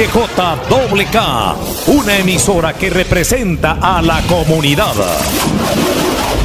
HJWK, una emisora que representa a la comunidad.